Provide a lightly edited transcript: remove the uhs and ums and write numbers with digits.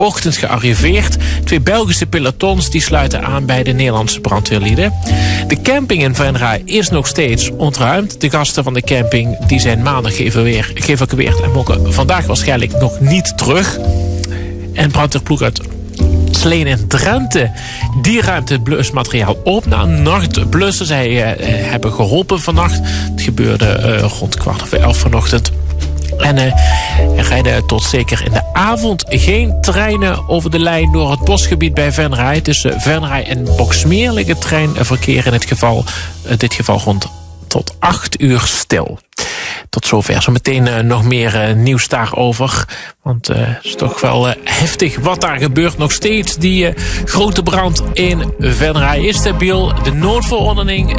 ochtend gearriveerd. 2 Belgische pelotons die sluiten aan bij de Nederlandse brandweerlieden. De camping in Venray is nog steeds ontruimd. De gasten van de camping die zijn maandag geëvacueerd en mogen vandaag waarschijnlijk nog niet terug. En brandweerploeg uit Sleen in Drenthe, die ruimt het blusmateriaal op na een nachtblussen. Zij hebben geholpen vannacht. Het gebeurde rond 11:15 vanochtend. En er rijden tot zeker in de avond geen treinen over de lijn door het bosgebied bij Venray. Tussen Venray en Boxmeer ligt het treinverkeer in dit geval rond tot 8 uur stil. Tot zover. Zometeen nog meer nieuws daarover. Want het is toch wel heftig wat daar gebeurt. Nog steeds die grote brand in Venray is stabiel. De noodverordening